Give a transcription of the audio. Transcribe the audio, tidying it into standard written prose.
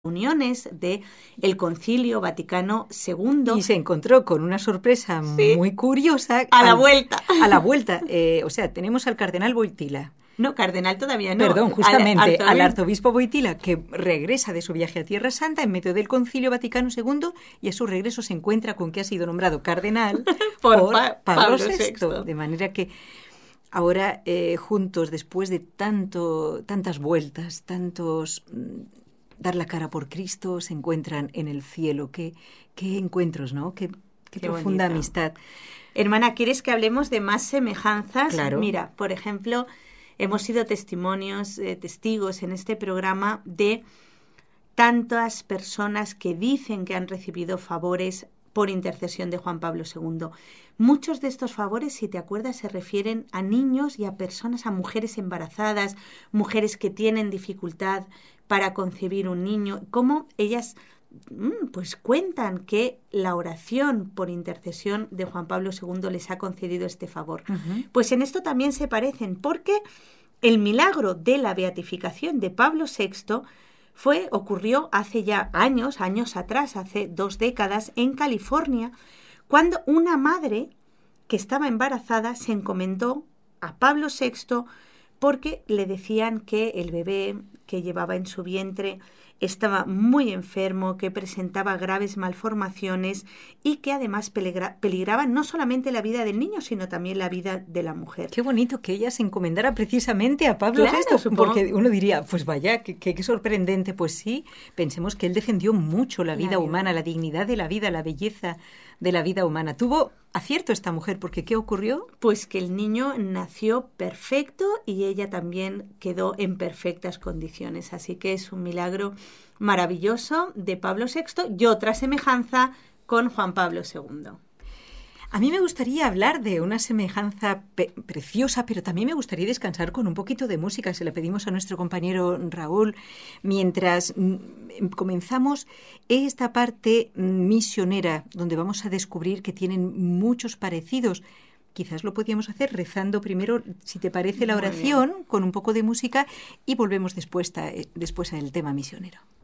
reuniones del Concilio Vaticano II. Y se encontró con una sorpresa muy curiosa. A la vuelta. A la vuelta. O sea, tenemos al cardenal Wojtyła. No, cardenal todavía no. Perdón, justamente al arzobispo Wojtyła, que regresa de su viaje a Tierra Santa en medio del Concilio Vaticano II, y a su regreso se encuentra con que ha sido nombrado cardenal por Pablo VI. De manera que ahora, juntos, después de tantas vueltas, dar la cara por Cristo, se encuentran en el cielo. Qué encuentros, ¿no? Qué profunda bonito. Amistad. Hermana, ¿quieres que hablemos de más semejanzas? Claro. Mira, por ejemplo, hemos sido testigos en este programa de tantas personas que dicen que han recibido favores por intercesión de Juan Pablo II. Muchos de estos favores, si te acuerdas, se refieren a niños y a personas, a mujeres embarazadas, mujeres que tienen dificultad para concebir un niño, cómo ellas pues cuentan que la oración por intercesión de Juan Pablo II les ha concedido este favor. Uh-huh. Pues en esto también se parecen, porque el milagro de la beatificación de Pablo VI ocurrió hace ya años atrás, hace 2 décadas, en California, cuando una madre que estaba embarazada se encomendó a Pablo VI porque le decían que el bebé que llevaba en su vientre estaba muy enfermo, que presentaba graves malformaciones y que además peligraba no solamente la vida del niño, sino también la vida de la mujer. Qué bonito que ella se encomendara precisamente a Pablo VI, porque uno diría, pues vaya, qué sorprendente. Pues sí, pensemos que él defendió mucho la vida humana, la dignidad de la vida, la belleza de la vida humana. Tuvo acierto esta mujer, porque ¿qué ocurrió? Pues que el niño nació perfecto y ella también quedó en perfectas condiciones. Así que es un milagro maravilloso de Pablo VI y otra semejanza con Juan Pablo II. A mí me gustaría hablar de una semejanza preciosa, pero también me gustaría descansar con un poquito de música. Se la pedimos a nuestro compañero Raúl mientras comenzamos esta parte misionera, donde vamos a descubrir que tienen muchos parecidos. Quizás lo podíamos hacer rezando primero, si te parece, la oración, con un poco de música, y volvemos después al tema misionero.